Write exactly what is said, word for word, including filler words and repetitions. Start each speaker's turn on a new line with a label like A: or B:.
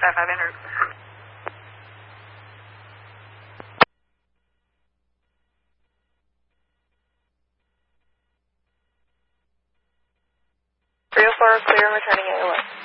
A: five five enter. three oh four, clear and returning A O S.